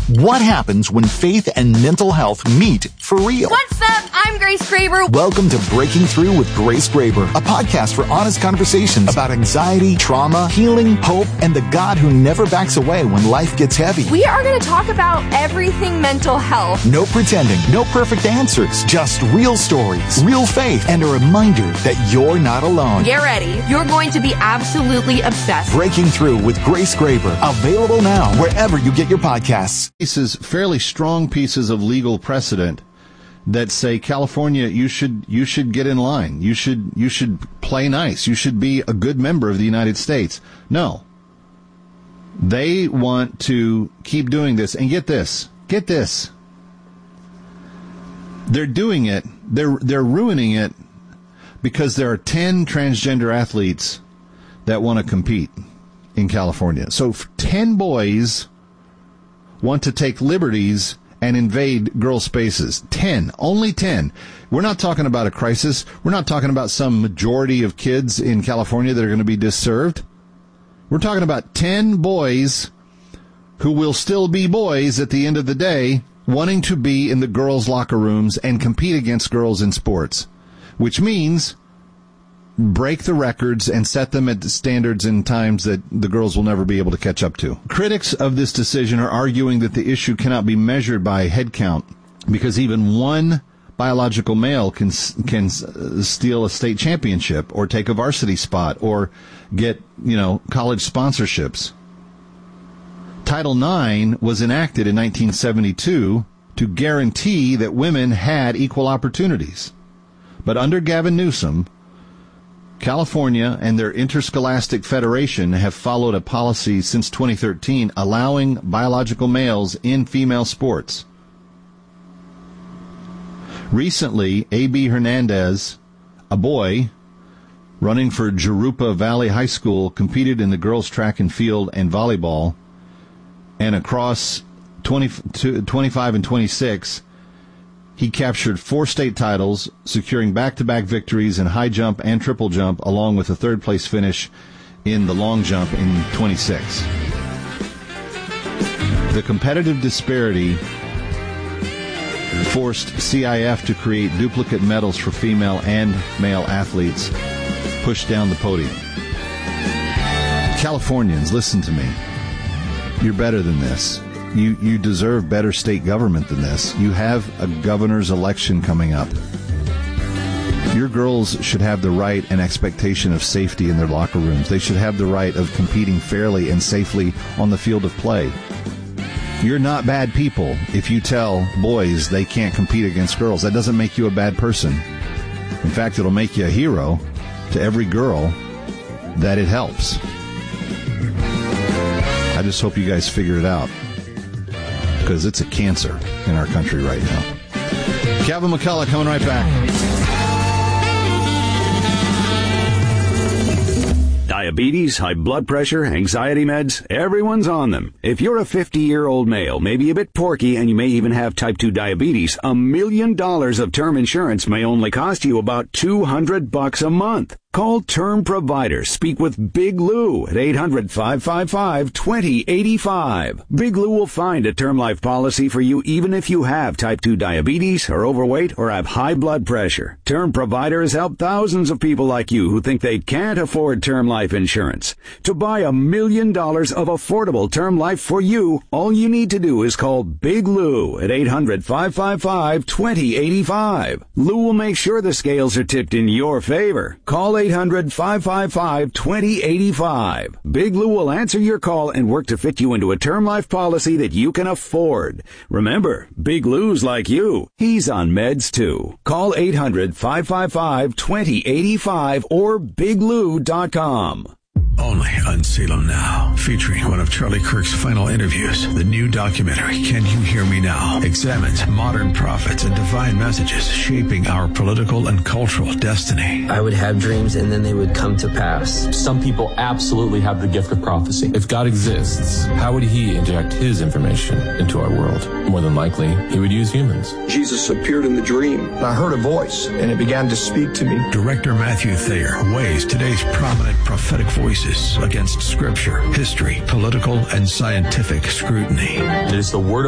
What happens when faith and mental health meet for real? What's up? I'm Grace Graber. Welcome to Breaking Through with Grace Graber, a podcast for honest conversations about anxiety, trauma, healing, hope, and the God who never backs away when life gets heavy. We are going to talk about everything mental health. No pretending, no perfect answers, just real stories, real faith, and a reminder that you're not alone. Get ready. You're going to be absolutely obsessed. Breaking Through with Grace Graber, available now wherever you get your podcasts. Fairly strong pieces of legal precedent that say, California, you should get in line. You should play nice. You should be a good member of the United States. No. They want to keep doing this. And get this. They're doing it. They're ruining it because there are 10 transgender athletes that want to compete in California. So 10 boys want to take liberties and invade girl spaces. 10. Only 10. We're not talking about a crisis. We're not talking about some majority of kids in California that are going to be disserved. We're talking about 10 boys who will still be boys at the end of the day, wanting to be in the girls' locker rooms and compete against girls in sports, which means break the records and set them at standards and times that the girls will never be able to catch up to. Critics of this decision are arguing that the issue cannot be measured by head count because even one biological male can steal a state championship or take a varsity spot or get, college sponsorships. Title IX was enacted in 1972 to guarantee that women had equal opportunities. But under Gavin Newsom, California and their interscholastic federation have followed a policy since 2013 allowing biological males in female sports. Recently, A.B. Hernandez, a boy running for Jurupa Valley High School, competed in the girls' track and field and volleyball, and across 25 and 26, he captured 4 state titles, securing back-to-back victories in high jump and triple jump, along with a third-place finish in the long jump in 26. The competitive disparity forced CIF to create duplicate medals for female and male athletes, pushed down the podium. Californians, listen to me. You're better than this. You deserve better state government than this. You have a governor's election coming up. Your girls should have the right and expectation of safety in their locker rooms. They should have the right of competing fairly and safely on the field of play. You're not bad people if you tell boys they can't compete against girls. That doesn't make you a bad person. In fact, it'll make you a hero to every girl that it helps. I just hope you guys figure it out, because it's a cancer in our country right now. Calvin McCullough coming right back. Diabetes, high blood pressure, anxiety meds, everyone's on them. If you're a 50-year-old male, maybe a bit porky, and you may even have type 2 diabetes, $1 million of term insurance may only cost you about $200 a month. Call Term Provider. Speak with Big Lou at 800-555-2085. Big Lou will find a term life policy for you even if you have type 2 diabetes, are overweight, or have high blood pressure. Term Provider has helped thousands of people like you who think they can't afford term life insurance. To buy $1 million of affordable term life for you, all you need to do is call Big Lou at 800-555-2085. Lou will make sure the scales are tipped in your favor. Call 800-555-2085. Big Lou will answer your call and work to fit you into a term life policy that you can afford. Remember, Big Lou's like you. He's on meds too. Call 800-555-2085 or biglou.com. Only on Salem Now, featuring one of Charlie Kirk's final interviews. The new documentary, Can You Hear Me Now?, examines modern prophets and divine messages shaping our political and cultural destiny. I would have dreams and then they would come to pass. Some people absolutely have the gift of prophecy. If God exists, how would he inject his information into our world? More than likely, he would use humans. Jesus appeared in the dream. I heard a voice, and it began to speak to me. Director Matthew Thayer weighs today's prominent prophetic voices against scripture, history, political, and scientific scrutiny. It is the word